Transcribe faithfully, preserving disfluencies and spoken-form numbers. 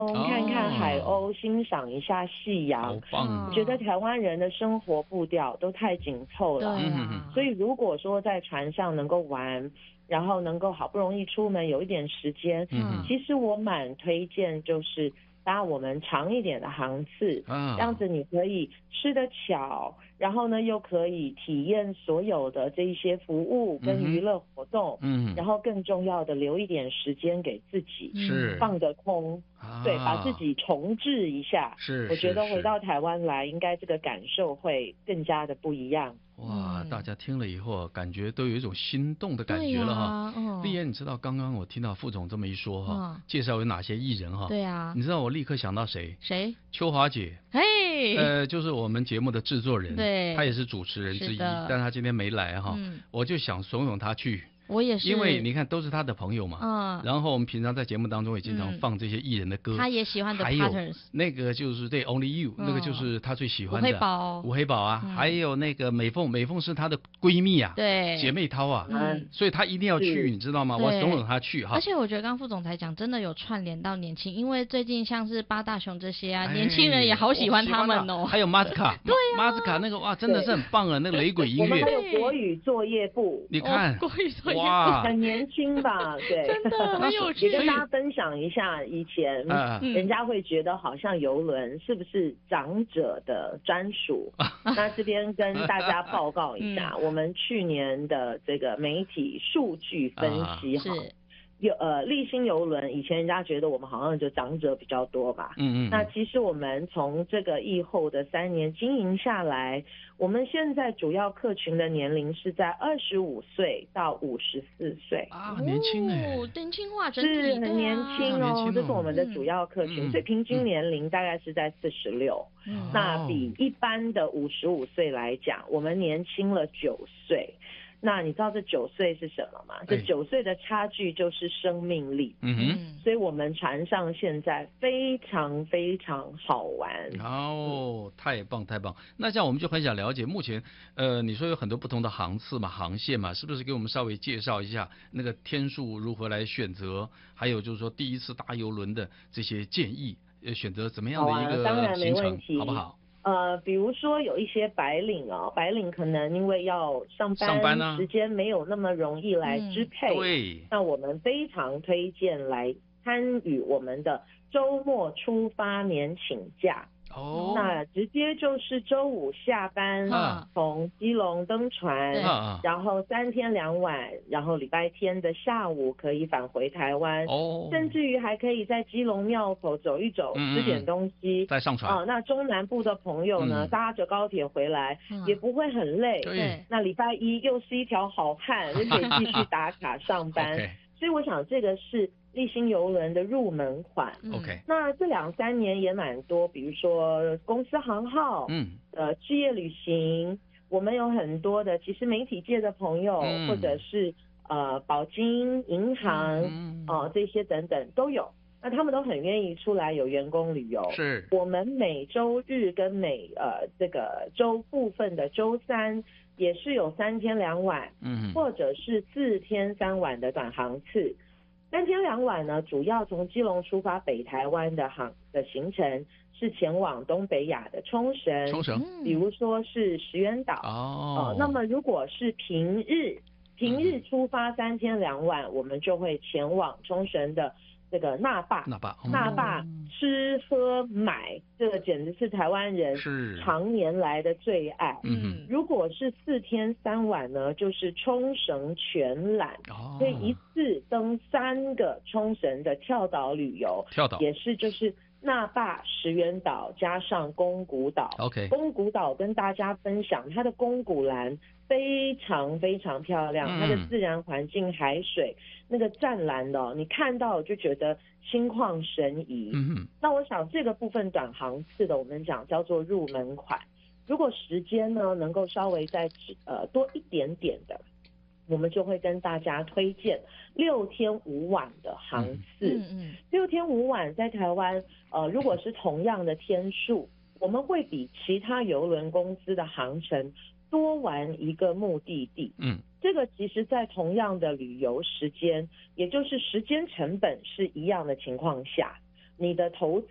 看看海鸥，欣赏一下夕阳。 好棒！ 我觉得台湾人的生活步调都太紧凑了， 对啊， 所以如果说在船上能够玩，然后能够好不容易出门有一点时间， 嗯， 其实我蛮推荐就是搭我们长一点的航次， 啊， 这样子你可以吃得巧，然后呢又可以体验所有的这一些服务跟娱乐活动， 嗯， 然后更重要的留一点时间给自己， 是放个空， 啊， 对，把自己重置一下。 是， 我觉得是回到台湾来，应该这个感受会更加的不一样。 哇， 嗯大家听了以后，感觉都有一种心动的感觉了哈。 对啊嗯丽妍，你知道刚刚我听到副总这么一说哈， 嗯介绍有哪些艺人哈？ 对啊你知道我立刻想到谁？ 谁？ 秋华姐。 嘿， 呃，就是我们节目的制作人， 对她也是主持人之一， 是的但她今天没来哈， 嗯我就想怂恿她去。 我也是， 因为你看都是他的朋友嘛， 嗯， 然后我们平常在节目当中也经常嗯放这些艺人的歌， 他也喜欢的还有 Patterns， 那个就是对 Only You，、 嗯那个就是他最喜欢吴的黑宝吴黑宝啊， 嗯还有那个美凤，美凤是她的闺蜜啊， 对姐妹淘啊， 嗯所以她一定要去， 是你知道吗？ 对我怂恿她去哈而。且我觉得刚刚副总裁讲真的有串联到年轻，因为最近像是八大雄这些啊， 哎年轻人也好喜欢他们哦。 啊还有马斯卡，对马斯卡那个哇，真的是很棒啊，那个雷鬼音我们还乐， 有国语作业部， 你看哦国语作业哇， 很年轻吧？对， 真的很有趣也跟大家分享一下，以前啊嗯人家会觉得好像邮轮是不是长者的专属？那这边跟大家报告一下， 嗯我们去年的这个媒体数据分析哈。 是有呃，立新邮轮以前人家觉得我们好像就长者比较多吧， 嗯嗯， 那其实我们从这个疫后的三年经营下来，我们现在主要客群的年龄是在二十五岁到五十四岁， 啊，很年轻哎、 哦年轻化整体是很年轻非常年轻哦， 哦这是我们的主要客群， 嗯所以平均年龄大概是在四十六， 嗯那比一般的五十五岁来讲，我们年轻了九岁。那你知道这九岁是什么吗？这九岁的差距就是生命力。 嗯哼。 所以我们船上现在非常非常好玩。 哦，太棒太棒！那这样我们就很想了解，目前呃，你说有很多不同的航次嘛、航线嘛，是不是给我们稍微介绍一下那个天数如何来选择？还有就是说第一次搭邮轮的这些建议，呃，选择怎么样的一个当然没行程， 问题好不好？ 呃，比如说有一些白领哦，白领可能因为要上班， 上班啊时间没有那么容易来支配， 嗯、对， 那我们非常推荐来参与我们的周末出发免请假。 哦， 那直接就是周五下班， 啊、 从基隆登船， 啊、 然后三天两晚，然后礼拜天的下午可以返回台湾， 哦， 甚至于还可以在基隆庙口走一走， 嗯、 吃点东西， 再上船。 啊、呃，那中南部的朋友呢， 嗯、 搭着高铁回来、 嗯、 也不会很累， 对， 那礼拜一又是一条好汉，就可以继续打卡上班。 okay. 所以我想这个是立新邮轮的入门款。 OK， 那这两三年也蛮多，比如说公司行号， 嗯， 呃，置业旅行，我们有很多的，其实媒体界的朋友， 嗯、 或者是呃保金、银行，哦、 嗯呃、这些等等都有。那他们都很愿意出来有员工旅游。 是， 我们每周日跟每呃这个周部分的周三也是有三天两晚， 嗯， 或者是四天三晚的短航次。三天两晚呢，主要从基隆出发北台湾的航的行程是前往东北亚的冲绳， 冲绳， 比如说是石垣岛。 哦、 呃，那么如果是平日，平日出发三天两晚，嗯、我们就会前往冲绳的这个那霸， 那霸， 那霸吃喝买，这个简直是台湾人常年来的最爱。 嗯， 如果是四天三晚呢，就是冲绳全览， 哦， 可以一次登三个冲绳的跳岛旅游， 跳岛也是就是那霸、石垣岛加上宫古岛。 OK， 宫古岛跟大家分享，它的宫古蓝非常非常漂亮， 嗯、 它的自然环境、海水那个湛蓝的、哦，你看到就觉得心旷神怡。 嗯， 那我想这个部分短航次的，我们讲叫做入门款。如果时间呢能够稍微再呃多一点点的，我们就会跟大家推荐六天五晚的航次。 嗯嗯， 六天五晚在台湾，呃，如果是同样的天数，我们会比其他邮轮公司的航程多玩一个目的地。 嗯， 这个其实在同样的旅游时间，也就是时间成本是一样的情况下， 你的投